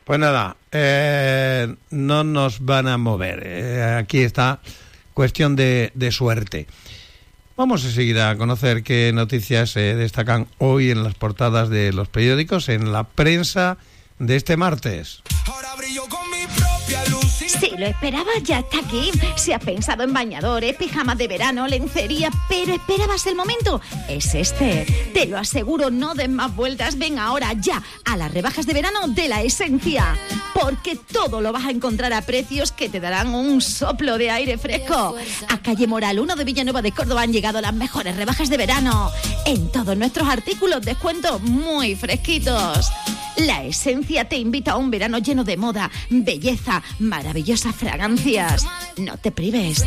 Pues nada, no nos van a mover. Aquí está cuestión de suerte. Vamos a seguir a conocer qué noticias se destacan hoy en las portadas de los periódicos, en la prensa de este martes. Ahora brillo con mi propia luz. Si lo esperabas, ya está aquí. Si has pensado en bañadores, pijamas de verano, lencería, pero esperabas el momento, es este. Te lo aseguro, no des más vueltas. Ven ahora ya a las rebajas de verano de La Esencia, porque todo lo vas a encontrar a precios que te darán un soplo de aire fresco. A calle Moral 1 de Villanueva de Córdoba han llegado las mejores rebajas de verano. En todos nuestros artículos, descuentos muy fresquitos. La Esencia te invita a un verano lleno de moda, belleza, maravillosas fragancias. No te prives.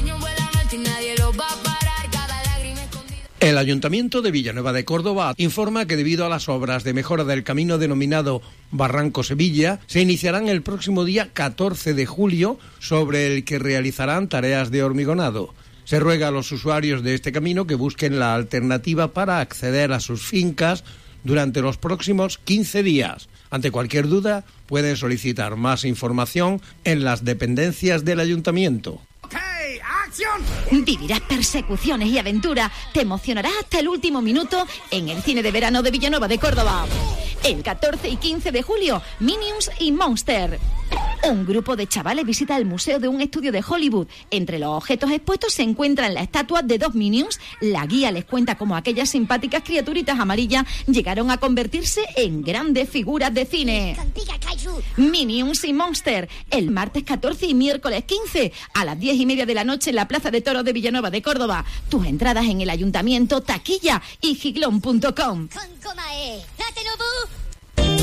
El Ayuntamiento de Villanueva de Córdoba informa que debido a las obras de mejora del camino denominado Barranco Sevilla, se iniciarán el próximo día 14 de julio, sobre el que realizarán tareas de hormigonado. Se ruega a los usuarios de este camino que busquen la alternativa para acceder a sus fincas durante los próximos 15 días. Ante cualquier duda, pueden solicitar más información en las dependencias del Ayuntamiento. ¡Okay! ¡Acción! Vivirás persecuciones y aventura. Te emocionarás hasta el último minuto en el cine de verano de Villanueva de Córdoba. El 14 y 15 de julio, Minions y Monster. Un grupo de chavales visita el museo de un estudio de Hollywood. Entre los objetos expuestos se encuentran las estatuas de 2 Minions. La guía les cuenta cómo aquellas simpáticas criaturitas amarillas llegaron a convertirse en grandes figuras de cine. Minions y Monster, el martes 14 y miércoles 15 a las 10:30 de la noche en la Plaza de Toros de Villanueva de Córdoba. Tus entradas en el Ayuntamiento, taquilla y giglón.com.